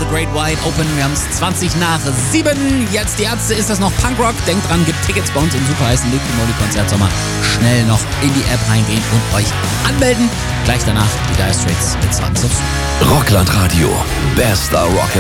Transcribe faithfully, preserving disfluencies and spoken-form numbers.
The Great Wide Open. Wir haben es zwanzig nach sieben. Jetzt die Ärzte, ist das noch Punkrock? Denkt dran, gibt Tickets bei uns im superheißen Liquid Moly Konzertsommer. Schnell noch in die App reingehen und euch anmelden. Gleich danach die Dire Straits mit Sons of Soul. Rockland Radio, bester Rock'n'Roll.